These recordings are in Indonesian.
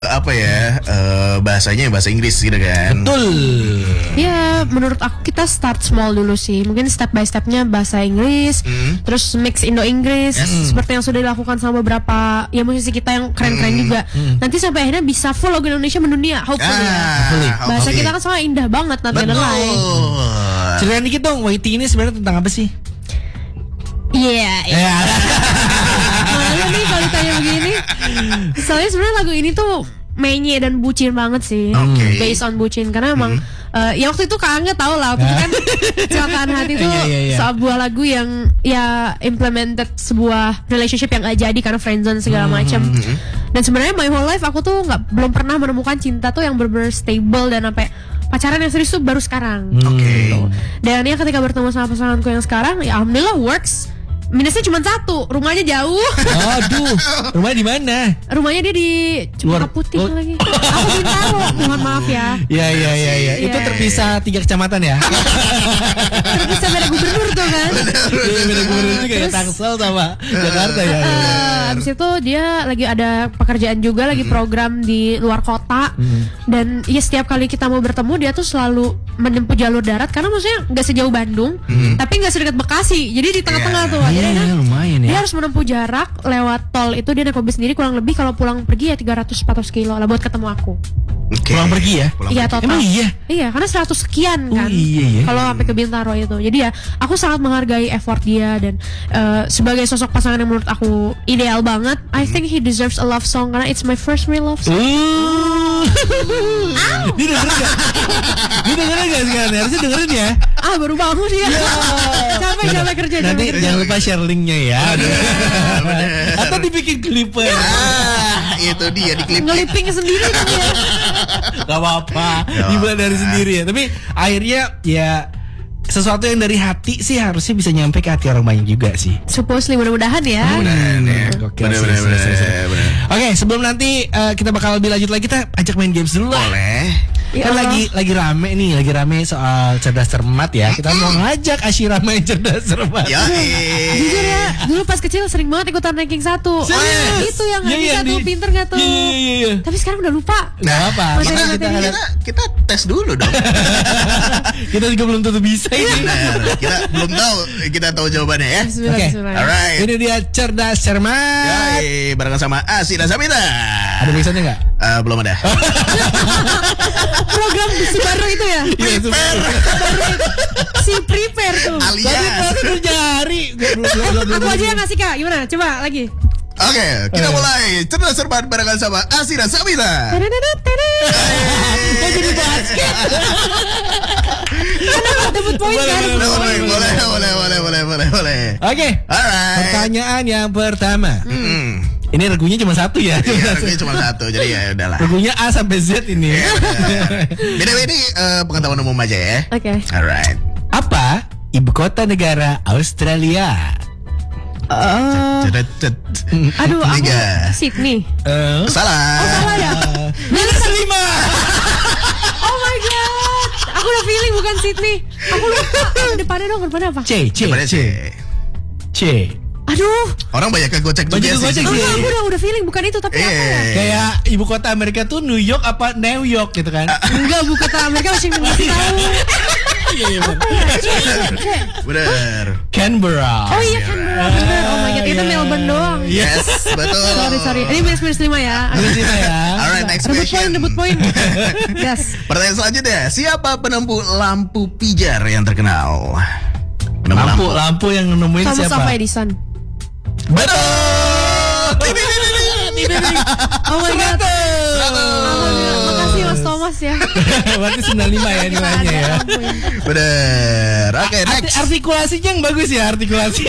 apa ya, bahasanya bahasa Inggris gitu kan. Betul. Ya, menurut aku kita start small dulu sih. Mungkin step by stepnya bahasa Inggris, terus mix Indo-Inggris, seperti yang sudah dilakukan sama beberapa ya musisi kita yang keren-keren juga. Nanti sampai akhirnya bisa full logo Indonesia mendunia, hopefully ya. Bahasa kita kan soalnya indah banget, not gonna lie. Ceritain dikit dong, Waiting ini sebenarnya tentang apa sih? Iya. Malu nih kalau ditanya begini. Soalnya sebenarnya lagu ini tuh menye dan bucin banget sih. Based on bucin. Karena emang ya waktu itu Kak Angga tau lah, waktu itu kan Kecelakaan Hati itu sebuah lagu yang ya implemented sebuah relationship yang gak jadi karena friendzone segala macam. Dan sebenarnya my whole life aku tuh belum pernah menemukan cinta tuh yang bener-bener stable dan sampai pacaran yang serius tuh baru sekarang. Gitu. Dan ya ketika bertemu sama pasanganku yang sekarang, ya alhamdulillah works. Minusnya cuma satu, rumahnya jauh. Aduh, rumahnya di mana? Rumahnya dia di Cempaka Putih lagi. Aku Bintaro, mohon maaf ya. Iya. Itu terpisah 3 kecamatan ya? Terpisah beda gubernur tuh kan. Iya, beda gubernur juga ya, Tangsel sama Jakarta ya. Habis itu dia lagi ada pekerjaan juga, lagi program di luar kota. Dan ya setiap kali kita mau bertemu dia tuh selalu menempuh jalur darat. Karena maksudnya gak sejauh Bandung, tapi gak sedekat Bekasi. Jadi di tengah-tengah tuh. Iya, lumayan ya. Dia harus menempuh jarak lewat tol itu, dia naik mobil sendiri kurang lebih kalau pulang pergi ya 300-400 kilo lah buat ketemu aku. Pulang pergi ya? Iya total. Emang iya? Iya karena 100 sekian kan. Iya. Kalau sampai ke Bintaro itu. Jadi ya aku sangat menghargai effort dia. Dan sebagai sosok pasangan yang menurut aku ideal banget, I think he deserves a love song karena it's my first real love song. Dia dengerin gak? Dia dengerin gak sekarang? Harusnya dengerin ya. Baru bangun dia. Capek kerja. Nanti jangan lupa share linknya ya. Atau dibikin klipnya. Itu dia di klip. Ngeliping sendiri kan ya. Gak apa-apa, dibuat dari sendiri ya. Tapi akhirnya ya sesuatu yang dari hati sih harusnya bisa nyampe ke hati orang banyak juga sih. Supposedly, mudah-mudahan ya. Bener. Oke, sebelum nanti kita bakal lebih lanjut lagi, kita ajak main games dulu lah. Boleh. Kan lagi rame soal cerdas cermat ya. Kita mau ngajak Asyira main cerdas cermat. Jujur ya, dulu pas kecil sering banget ikutan ranking 1. Itu yang satu pinter gak tuh? Iya. Tapi sekarang udah lupa. Gak apa. Kita tes dulu dong. Kita juga belum tentu bisa ini. Benar. Kita belum tahu. Kita tahu jawabannya ya. Oke. Alright. Ini dia cerdas cermat. Barengan sama Asyira Sabita. Ada tulisannya nggak? Belum ada. Program baru itu ya? Iya, itu si prepare tuh. Alias. Kerja hari. Aku aja yang ngasih Kak. Gimana? Coba lagi. Oke, kita mulai cerdas cermat barengan sama Asyira Sabita. Kok jadi basket? Dapat poin kan? Boleh. Oke. Alright. Pertanyaan yang pertama. Ini regunya cuma satu ya. Iya, regunya cuma satu. Jadi ya udahlah. Regunya A sampai Z ini. Beda ini pengetahuan umum aja ya. Oke. Alright. Apa ibu kota negara Australia? Aduh, aku Tiga. Sydney. Salah. Salah ya? Minus 5. Oh my god. Aku udah feeling bukan Sydney. Aku lupa. Depannya dong, depannya apa? C. Aduh. Orang banyak kegocek juga sih. Aku udah feeling bukan itu, tapi apa ya? Kayak ibu kota Amerika tuh New York apa New York gitu kan? Enggak, ibu kota Amerika Washington DC tahu. Iya. Bener. Canberra. Oh iya Canberra, bener. Oh my god, itu Melbourne doang. Yes, betul. Sorry. Ini minus 5 ya. Alright, next question. Rebut poin. Yes. Pertanyaan selanjutnya, siapa penempuh lampu pijar yang terkenal? Lampu yang nemuin Thomas siapa? Alva Edison. Betul. Oh my god. Makasih Mas Thomas ya. Berarti 95 ya nilainya ya. Bener. Oke, next. Artikulasinya yang bagus ya, artikulasi.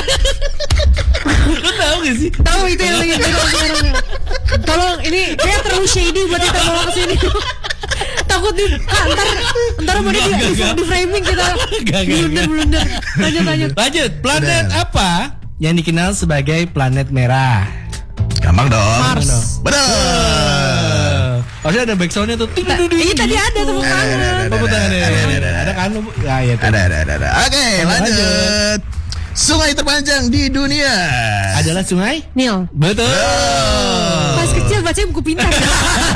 Lo tahu gak sih? Tahu itu yang lagi sekarang. Tolong ini kayak terlalu shady buat kita bawa ke sini. Takut ntar mau di framing kita. Blunder. Lanjut. Planet apa yang dikenal sebagai planet merah? Gampang dong. Mars. Bener. Harusnya ada backsoundnya tuh. Ini tadi ada tepuk tangan. Tepuk tangan ada kan? Ada. Oke, lanjut. Sungai terpanjang di dunia adalah sungai Nil. Betul. Pas kecil bacanya buku pintar.